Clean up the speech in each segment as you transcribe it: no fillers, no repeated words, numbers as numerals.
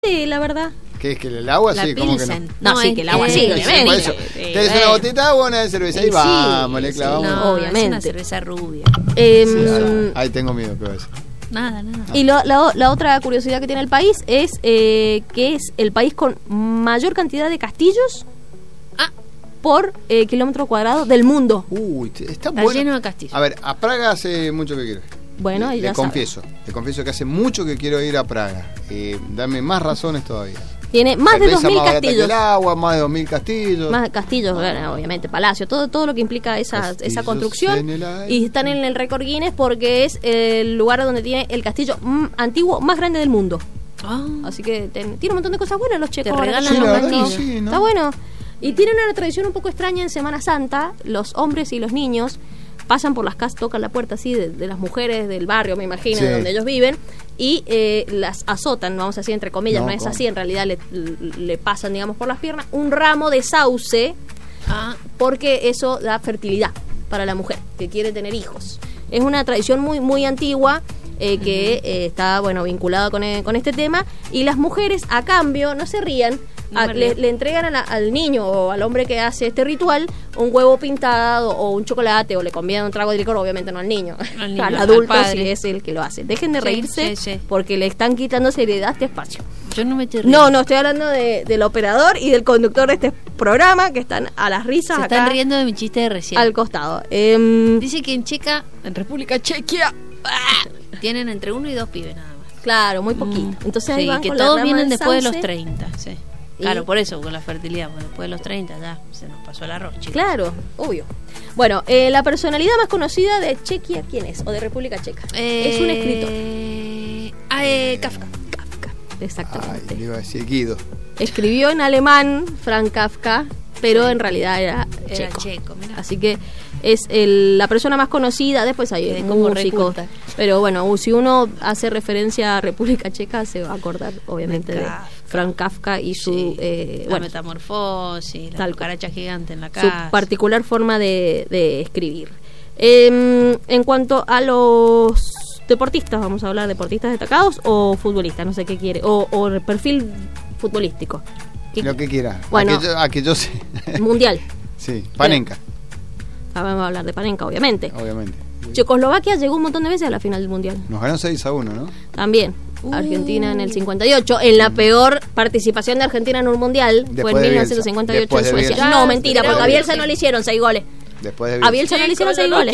Sí, la verdad. ¿Qué es que el agua La sí? ¿Cómo que no? Pilsen. No, sí, que el agua sí, Por obviamente. eso. Tenés una botita de agua, una de cerveza. Ahí vamos, le clavamos. No, obviamente. Es una cerveza rubia. Sí, ahí tengo miedo que va a ser. Nada. Y la otra curiosidad que tiene el país es que es el país con mayor cantidad de castillos por kilómetro cuadrado del mundo. Uy, está Está bueno. lleno de castillos. A ver, a Praga hace mucho que quiero ir. Bueno, ahí le ya confieso que hace mucho que quiero ir a Praga. Dame más razones todavía. Tiene más de Cerveza 2.000 más barata que castillos. el agua, más de 2.000 castillos. Más castillos, bueno, obviamente, palacio, todo lo que implica esa Castillos construcción. en el aire. Y están en el récord Guinness porque es el lugar donde tiene el castillo antiguo más grande del mundo. Así que tiene un montón de cosas buenas los checos. Te regalan Sí, los la verdad que castillos. sí, ¿no? Está bueno. Y tienen una tradición un poco extraña en Semana Santa. Los hombres y los niños pasan por las casas, tocan la puerta así de las mujeres del barrio, me imagino, Sí. de donde ellos viven, y las azotan, vamos a decir entre comillas, no es ¿cómo? así, en realidad le pasan, digamos, por las piernas un ramo de sauce, porque eso da fertilidad para la mujer que quiere tener hijos. Es una tradición muy, muy antigua. Que está, bueno, vinculada con este tema, y las mujeres, a cambio, no se rían, le entregan al niño o al hombre que hace este ritual un huevo pintado o un chocolate, o le convidan un trago de licor, obviamente no al niño, al adulto, al si padre. es el que lo hace. Dejen de Sí, reírse, sí. porque le están quitando seriedad a este espacio. Yo no me estoy riendo. No, estoy hablando del operador y del conductor de este programa, que están a las risas Se acá están riendo de mi chiste de recién. al costado. Dice que en República Chequia, tienen entre 1 y 2 pibes nada más. Claro, muy poquito. Entonces ahí Sí, van que con la todos rama vienen del después de los sauce. 30, sí. Claro, por eso, con la fertilidad, porque después de los 30 ya se nos pasó el arroz, chicos. Claro, obvio. Bueno, la personalidad más conocida de Chequia, ¿quién es? O de República Checa. Es un escritor. Kafka. Kafka, exactamente. Ay, le iba a decir Guido. Escribió en alemán Franz Kafka, pero en realidad era checo. Mirá. Así que es la persona más conocida. Después hay Quedé como músicos. reculta. Pero bueno, si uno hace referencia a República Checa, se va a acordar, obviamente, de Kafka. Franz Kafka y su La metamorfosis, la tal cucaracha gigante en la casa. su particular forma de escribir. En cuanto a los deportistas, vamos a hablar de deportistas destacados o futbolistas, no sé qué quiere, o el perfil futbolístico. Lo que quiera. Bueno, a que yo sé. mundial. Sí, Panenka, Vamos a hablar de Panenka, obviamente. obviamente. Checoslovaquia llegó un montón de veces a la final del mundial. Nos ganó 6-1, ¿no? También. Argentina en el 58, en la peor participación de Argentina en un mundial, fue Después en de 1958 Después en de Suecia. Bielsa. No, mentira, porque a Después de Bielsa no le hicieron 6 goles. Después de A Bielsa no le hicieron 6 goles.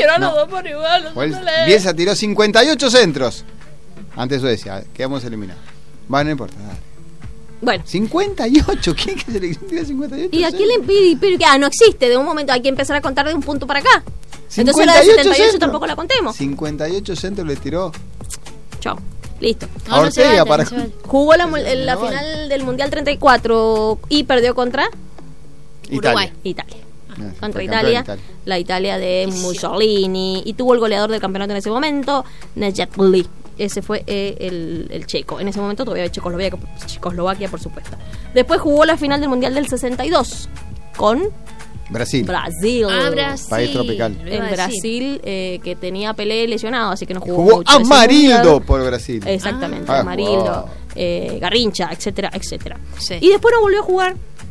Bielsa tiró 58 centros. Antes Suecia, quedamos eliminados. Va, no importa, dale. Bueno. 58, ¿quién que selección tira 58? ¿Y a quién le impide? Pero que no existe, de un momento hay que empezar a contar de un punto para acá. Entonces la de 78 centros. tampoco la contemos. 58 centros le tiró Chao. Listo. a Ortega para... Jugó la final del Mundial 34 y perdió contra Italia. Italia. Fue Contra campeón Italia, la Italia de Mussolini, y tuvo el goleador del campeonato en ese momento, Nedvěd. Ese fue el checo. En ese momento todavía había Checoslovaquia, por supuesto. Después jugó la final del Mundial del 62 con Brasil. Brasil. Brasil. País tropical. En Brasil, que tenía Pelé lesionado, así que no jugó Jugó mucho ese Amarildo mundial. por Brasil. Exactamente, Ah, Amarildo, wow. Garrincha, etcétera, etcétera. Sí. Y después no volvió a jugar.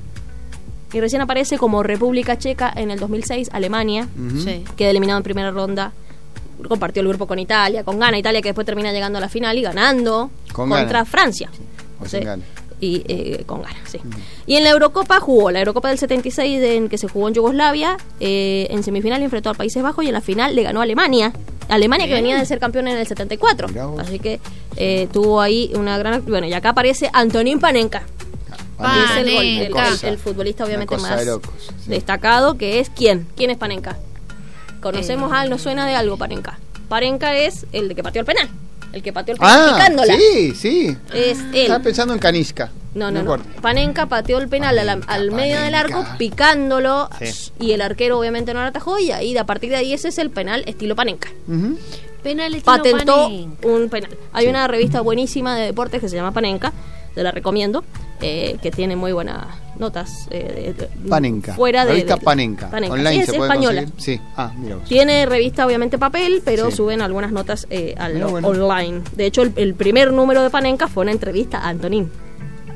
Y recién aparece como República Checa en el 2006, Alemania, Ujú. Sí. queda eliminado en primera ronda. Compartió el grupo con Italia, con Ghana, Italia que después termina llegando a la final y ganando Con contra Ghana. Francia. O Sí. sin Ghana. Y con Ghana, sí. Y en la Eurocopa jugó, la Eurocopa del 76 en que se jugó en Yugoslavia, en semifinal enfrentó a Países Bajos y en la final le ganó a Alemania. Alemania que venía de ser campeón en el 74. Mirá vos. Así que tuvo ahí una gran... Bueno, y acá aparece Antonín Panenka. Panenka. Es Panenka. el futbolista obviamente Una cosa más de locos, sí. destacado, que es ¿quién? ¿Quién es Panenka? Conocemos a él, nos suena de algo Panenka. Panenka es el de que pateó el penal. El que pateó el penal picándola. Sí. Es él. Estaba pensando en Kanishka. No. importa. Panenka pateó el penal al medio del arco, picándolo, Sí. y el arquero obviamente no lo atajó, y ahí a partir de ahí ese es el penal estilo Panenka. Ujú. Penal estilo Patentó Panenka. un penal. Hay Sí. una revista buenísima de deportes que se llama Panenka, te la recomiendo, que tiene muy buenas notas. Panenka. Fuera de Revista Panenka. Online sí, es se puede española. conseguir. Sí. Mira vos. Tiene revista obviamente papel, pero Sí. suben algunas notas Mira, bueno. online. De hecho, el primer número de Panenka fue una entrevista a Antonín.